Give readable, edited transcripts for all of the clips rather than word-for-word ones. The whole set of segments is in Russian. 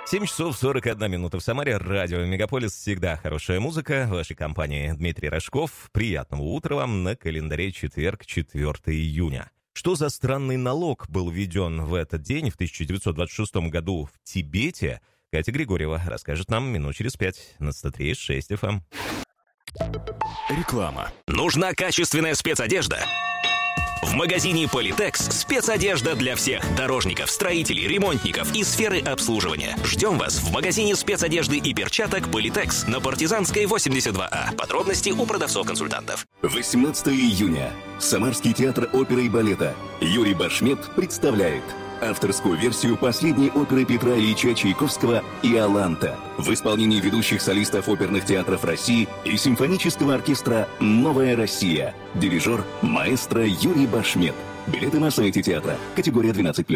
7 часов 41 минута в Самаре. Радио «Мегаполис». Всегда хорошая музыка. В вашей компании Дмитрий Рожков. Приятного утра вам. На календаре четверг, 4 июня. Что за странный налог был введен в этот день, в 1926 году в Тибете, Катя Григорьева расскажет нам минут через 5 на 103.6 FM. Реклама. Нужна качественная спецодежда? В магазине Политекс спецодежда для всех дорожников, строителей, ремонтников и сферы обслуживания. Ждем вас в магазине спецодежды и перчаток Политекс на Партизанской 82А. Подробности у продавцов-консультантов. 18 июня. Самарский театр оперы и балета Юрий Башмет представляет авторскую версию последней оперы Петра Ильича Чайковского «Иоланта» в исполнении ведущих солистов оперных театров России и симфонического оркестра «Новая Россия». Дирижер маэстро Юрий Башмет. Билеты на сайте театра. Категория 12+.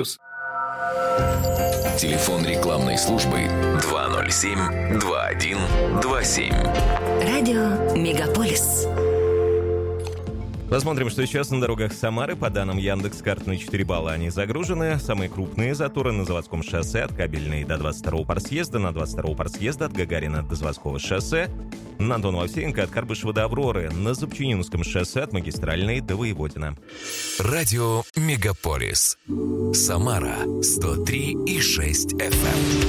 Телефон рекламной службы 207-2127. Радио «Мегаполис». Посмотрим, что сейчас на дорогах Самары. По данным Яндекс.Карт, на 4 балла они загружены. Самые крупные заторы на Заводском шоссе от Кабельной до 22-го партсъезда, на 22-го партсъезда от Гагарина до Заводского шоссе, на Антонова Овсеенко от Карбышева до Авроры, на Зубчининском шоссе от Магистральной до Воеводина. Радио «Мегаполис». Самара 103,6 FM.